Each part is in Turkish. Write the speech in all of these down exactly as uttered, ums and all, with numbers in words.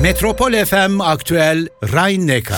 Metropol F M Aktüel Rhein-Neckar.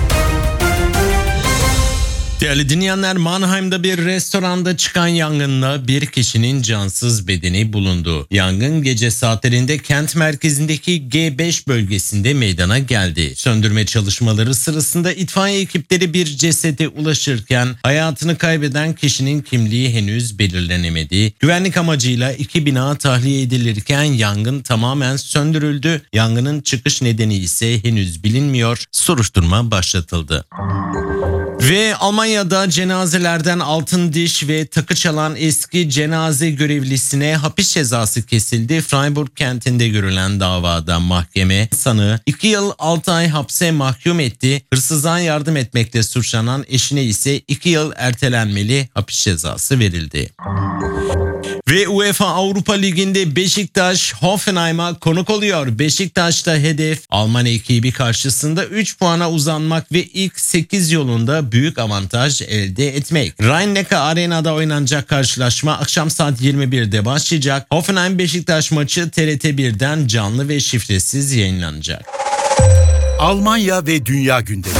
Değerli dinleyenler, Mannheim'da bir restoranda çıkan yangında bir kişinin cansız bedeni bulundu. Yangın gece saatlerinde kent merkezindeki G beş bölgesinde meydana geldi. Söndürme çalışmaları sırasında itfaiye ekipleri bir cesede ulaşırken hayatını kaybeden kişinin kimliği henüz belirlenemedi. Güvenlik amacıyla iki bina tahliye edilirken yangın tamamen söndürüldü. Yangının çıkış nedeni ise henüz bilinmiyor. Soruşturma başlatıldı. Ve Almanya'da cenazelerden altın diş ve takı çalan eski cenaze görevlisine hapis cezası kesildi. Freiburg kentinde görülen davada mahkeme sanığı iki yıl altı ay hapse mahkum etti. Hırsızlığa yardım etmekle suçlanan eşine ise iki yıl ertelenmeli hapis cezası verildi. Ve UEFA Avrupa Ligi'nde Beşiktaş Hoffenheim'a konuk oluyor. Beşiktaş'ta hedef Alman ekibi karşısında üç puana uzanmak ve ilk sekiz yolunda büyük avantaj elde etmek. Rhein-Neckar Arena'da oynanacak karşılaşma akşam saat yirmi birde başlayacak. Hoffenheim Beşiktaş maçı T R T bir'den canlı ve şifresiz yayınlanacak. Almanya ve dünya gündemi.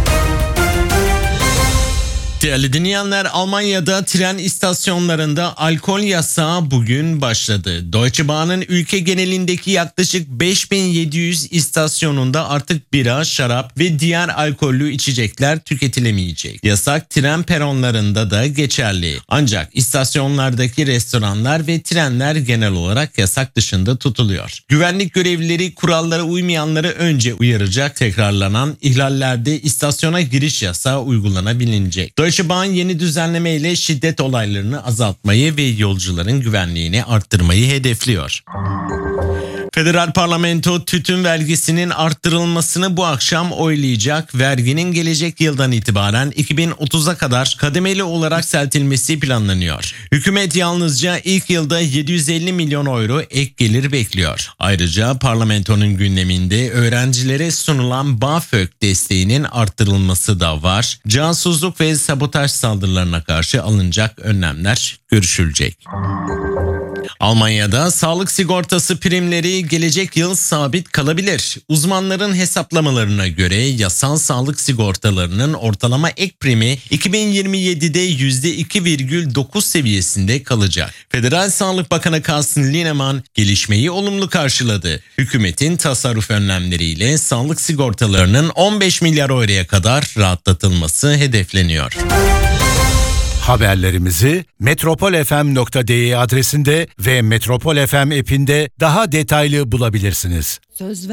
Değerli dinleyenler, Almanya'da tren istasyonlarında alkol yasağı bugün başladı. Deutsche Bahn'ın ülke genelindeki yaklaşık beş bin yedi yüz istasyonunda artık bira, şarap ve diğer alkollü içecekler tüketilemeyecek. Yasak tren peronlarında da geçerli. Ancak istasyonlardaki restoranlar ve trenler genel olarak yasak dışında tutuluyor. Güvenlik görevlileri kurallara uymayanları önce uyaracak. Tekrarlanan ihlallerde istasyona giriş yasağı uygulanabilecek. Deutsche Bahn yeni düzenleme ile şiddet olaylarını azaltmayı ve yolcuların güvenliğini arttırmayı hedefliyor. Federal Parlamento tütün vergisinin arttırılmasını bu akşam oylayacak. Verginin gelecek yıldan itibaren iki bin otuza kadar kademeli olarak yükseltilmesi planlanıyor. Hükümet yalnızca ilk yılda yedi yüz elli milyon euro ek gelir bekliyor. Ayrıca parlamentonun gündeminde öğrencilere sunulan BAföG desteğinin arttırılması da var. Casusluk ve sabotaj saldırılarına karşı alınacak önlemler görüşülecek. Almanya'da sağlık sigortası primleri gelecek yıl sabit kalabilir. Uzmanların hesaplamalarına göre yasal sağlık sigortalarının ortalama ek primi iki bin yirmi yedide yüzde iki virgül dokuz seviyesinde kalacak. Federal Sağlık Bakanı Carsten Linnemann gelişmeyi olumlu karşıladı. Hükümetin tasarruf önlemleriyle sağlık sigortalarının on beş milyar euroya kadar rahatlatılması hedefleniyor. Haberlerimizi metropol f m nokta d e adresinde ve Metropol F M app'inde daha detaylı bulabilirsiniz. Söz